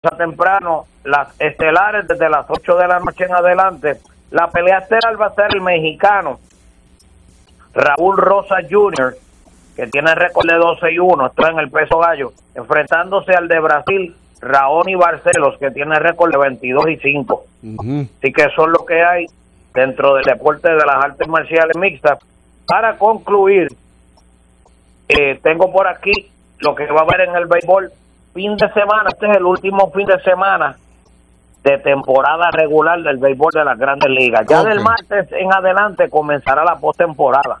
temprano, las estelares desde las 8 de la noche en adelante. La pelea estelar va a ser el mexicano Raúl Rosas Jr., que tiene récord de 12-1, está en el peso gallo, enfrentándose al de Brasil, Raoni Barcelos, que tiene récord de 22-5. Así que eso es lo que hay dentro del deporte de las artes marciales mixtas. Para concluir, tengo por aquí lo que va a haber en el béisbol. Fin de semana, este es el último fin de semana de temporada regular del béisbol de las Grandes Ligas. Ya del martes en adelante comenzará la postemporada.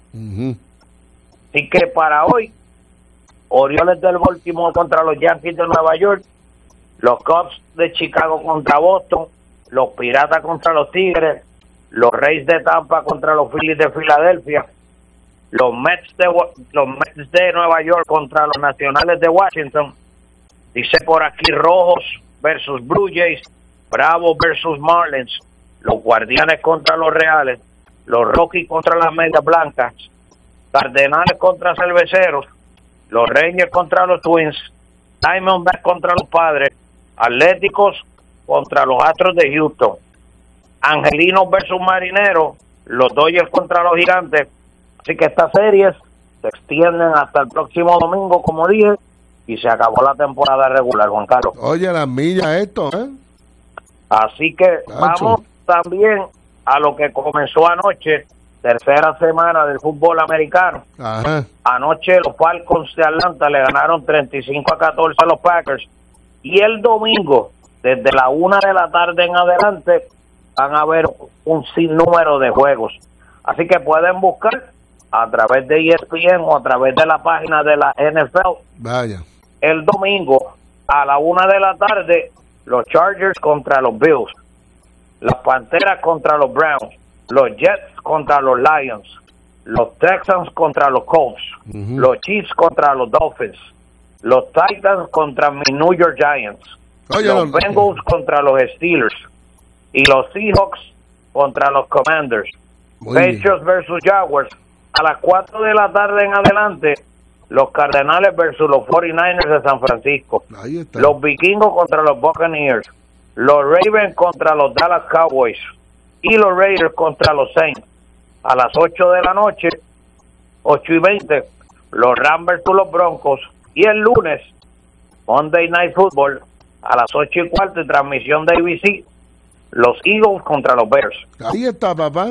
Así que para hoy, Orioles del Baltimore contra los Yankees de Nueva York, los Cubs de Chicago contra Boston, los Piratas contra los Tigres, los Rays de Tampa contra los Phillies de Filadelfia, los Mets de Nueva York contra los Nacionales de Washington. Dice por aquí Rojos versus Blue Jays, Bravos versus Marlins, los Guardianes contra los Reales, los Rockies contra las Medias Blancas, Cardenales contra Cerveceros, los Rangers contra los Twins, Diamondbacks contra los Padres, Atléticos contra los Astros de Houston, Angelinos versus Marineros, los Dodgers contra los Gigantes. Así que estas series se extienden hasta el próximo domingo, como dije, y se acabó la temporada regular, Juan Carlos. Oye, las millas esto, ¿eh? Así que vamos también a lo que comenzó anoche, tercera semana del fútbol americano. Ajá. Anoche los Falcons de Atlanta le ganaron 35-14 a los Packers. Y el domingo, desde la 1 de la tarde en adelante, van a haber un sinnúmero de juegos. Así que pueden buscar a través de ESPN o a través de la página de la NFL. Vaya. El domingo, a la 1 de la tarde, los Chargers contra los Bills, las Panteras contra los Browns, los Jets contra los Lions, los Texans contra los Colts, los Chiefs contra los Dolphins, los Titans contra mis New York Giants, los Bengals contra los Steelers y los Seahawks contra los Commanders. Patriots versus Jaguars. A las 4 de la tarde en adelante, los Cardenales versus los 49ers de San Francisco, los Vikingos contra los Buccaneers, los Ravens contra los Dallas Cowboys y los Raiders contra los Saints. A las 8 de la noche, 8:20, los Rams versus los Broncos. Y el lunes, Monday Night Football, a las 8:15, transmisión de ABC, los Eagles contra los Bears. Ahí está, papá.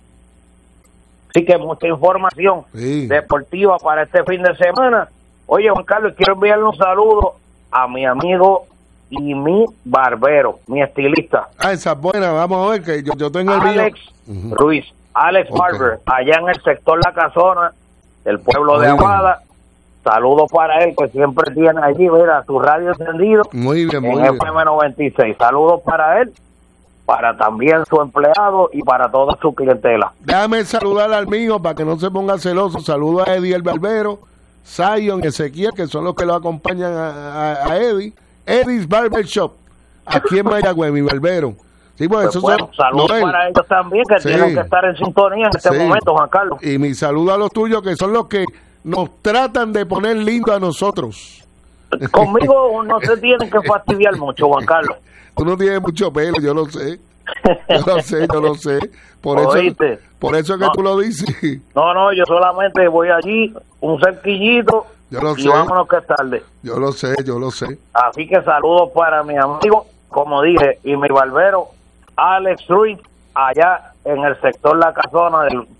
Así que mucha información deportiva para este fin de semana. Oye, Juan Carlos, quiero enviarle un saludo a mi amigo y mi barbero, mi estilista. Esa es buena, vamos a ver que yo tengo el Alex Ruiz, Alex Barber, allá en el sector La Casona, del pueblo de Aguada. Saludos para él, que siempre tiene allí, mira, su radio encendido. Muy bien, en FM 96. Saludos para él, para también su empleado y para toda su clientela. Déjame saludar al mío para que no se ponga celoso. Saludos a Eddie el Barbero, Zion, Ezequiel, que son los que lo acompañan a Eddie. Eddie's Barber Shop, aquí en Mayagüez, mi barbero. Sí, pues eso bueno, saludos para ellos también, que tienen que estar en sintonía en este momento, Juan Carlos. Y mi saludo a los tuyos, que son los que nos tratan de poner lindo a nosotros. Conmigo no se tienen que fastidiar mucho, Juan Carlos. Tú no tienes mucho pelo, yo lo sé. Yo lo sé. Por eso es que tú lo dices. No, yo solamente voy allí, un cerquillito, y vámonos que es tarde. Yo lo sé. Así que saludos para mi amigo, como dije, y mi barbero, Alex Ruiz, allá en el sector La Casona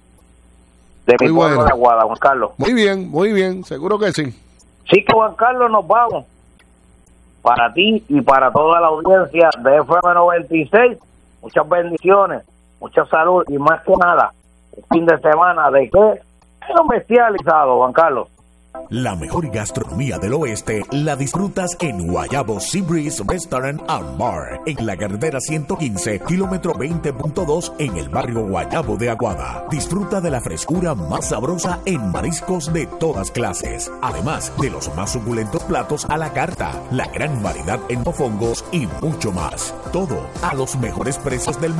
de mi pueblo de Aguada, Juan Carlos. Muy bien, seguro que sí. Sí que, Juan Carlos, nos vamos. Para ti y para toda la audiencia de FM 96, muchas bendiciones, mucha salud y más que nada, un fin de semana de qué bestializado, Juan Carlos. La mejor gastronomía del oeste la disfrutas en Guayabo Sea Breeze Restaurant and Bar, en la carretera 115, kilómetro 20.2, en el barrio Guayabo de Aguada. Disfruta de la frescura más sabrosa en mariscos de todas clases, además de los más suculentos platos a la carta, la gran variedad en mofongos y mucho más. Todo a los mejores precios del mercado.